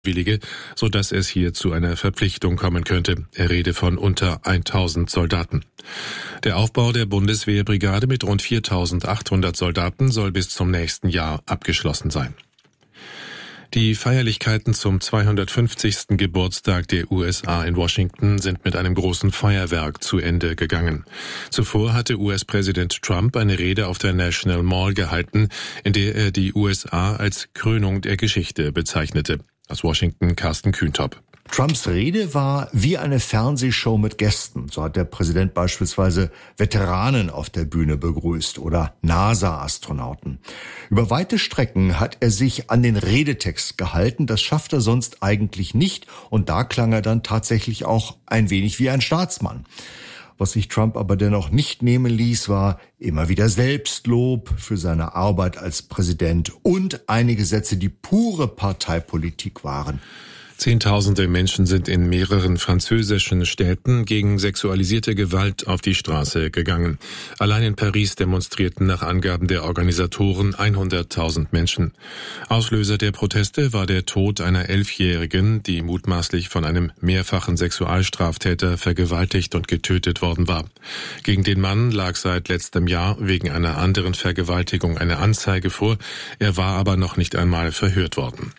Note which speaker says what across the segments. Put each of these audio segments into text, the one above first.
Speaker 1: Willige, sodass es hier zu einer Verpflichtung kommen könnte. Er rede von unter 1000 Soldaten. Der Aufbau der Bundeswehrbrigade mit rund 4800 Soldaten soll bis zum nächsten Jahr abgeschlossen sein. Die Feierlichkeiten zum 250. Geburtstag der USA in Washington sind mit einem großen Feuerwerk zu Ende gegangen. Zuvor hatte US-Präsident Trump eine Rede auf der National Mall gehalten, in der er die USA als Krönung der Geschichte bezeichnete. Aus Washington Carsten Kühntop.
Speaker 2: Trumps Rede war wie eine Fernsehshow mit Gästen. So hat der Präsident beispielsweise Veteranen auf der Bühne begrüßt oder NASA-Astronauten. Über weite Strecken hat er sich an den Redetext gehalten. Das schafft er sonst eigentlich nicht. Und da klang er dann tatsächlich auch ein wenig wie ein Staatsmann. Was sich Trump aber dennoch nicht nehmen ließ, war immer wieder Selbstlob für seine Arbeit als Präsident und einige Sätze, die pure Parteipolitik waren.
Speaker 1: Zehntausende Menschen sind in mehreren französischen Städten gegen sexualisierte Gewalt auf die Straße gegangen. Allein in Paris demonstrierten nach Angaben der Organisatoren 100.000 Menschen. Auslöser der Proteste war der Tod einer 11-Jährigen, die mutmaßlich von einem mehrfachen Sexualstraftäter vergewaltigt und getötet worden war. Gegen den Mann lag seit letztem Jahr wegen einer anderen Vergewaltigung eine Anzeige vor. Er war aber noch nicht einmal verhört worden.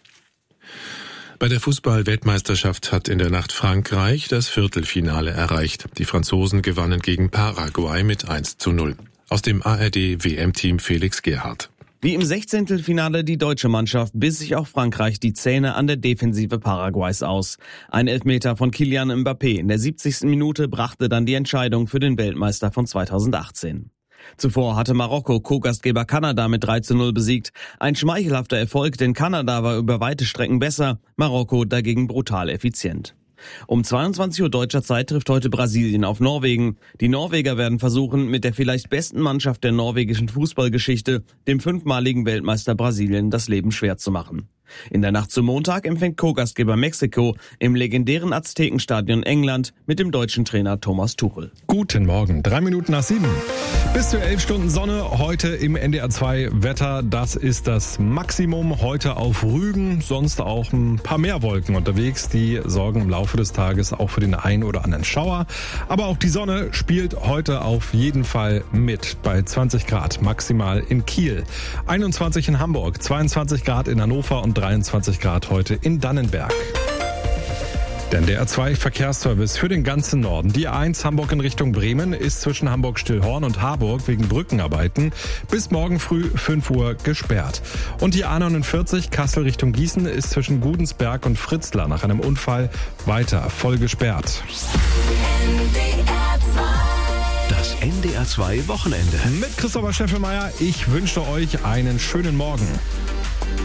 Speaker 1: Bei der Fußball-Weltmeisterschaft hat in der Nacht Frankreich das Viertelfinale erreicht. Die Franzosen gewannen gegen Paraguay mit 1:0. Aus dem ARD-WM-Team Felix Gerhardt.
Speaker 3: Wie im 16. die deutsche Mannschaft biss sich auch Frankreich die Zähne an der Defensive Paraguays aus. Ein Elfmeter von Kylian Mbappé in der 70. Minute brachte dann die Entscheidung für den Weltmeister von 2018. Zuvor hatte Marokko Co-Gastgeber Kanada mit 3:0 besiegt. Ein schmeichelhafter Erfolg, denn Kanada war über weite Strecken besser, Marokko dagegen brutal effizient. Um 22 Uhr deutscher Zeit trifft heute Brasilien auf Norwegen. Die Norweger werden versuchen, mit der vielleicht besten Mannschaft der norwegischen Fußballgeschichte, dem 5-maligen Weltmeister Brasilien, das Leben schwer zu machen. In der Nacht zum Montag empfängt Co-Gastgeber Mexiko im legendären Aztekenstadion England mit dem deutschen Trainer Thomas Tuchel.
Speaker 4: Guten Morgen, 7:03. Bis zu 11 Stunden Sonne heute im NDR 2 Wetter. Das ist das Maximum heute auf Rügen, sonst auch ein paar mehr Wolken unterwegs. Die sorgen im Laufe des Tages auch für den einen oder anderen Schauer. Aber auch die Sonne spielt heute auf jeden Fall mit bei 20 Grad maximal in Kiel, 21 in Hamburg, 22 Grad in Hannover und 23 Grad heute in Dannenberg. Der NDR 2 Verkehrsservice für den ganzen Norden. Die A1 Hamburg in Richtung Bremen ist zwischen Hamburg-Stillhorn und Harburg wegen Brückenarbeiten bis morgen früh 5 Uhr gesperrt. Und die A49 Kassel Richtung Gießen ist zwischen Gudensberg und Fritzlar nach einem Unfall weiter voll gesperrt.
Speaker 5: Das NDR 2 Wochenende.
Speaker 4: Mit Christopher Scheffelmeier, ich wünsche euch einen schönen Morgen.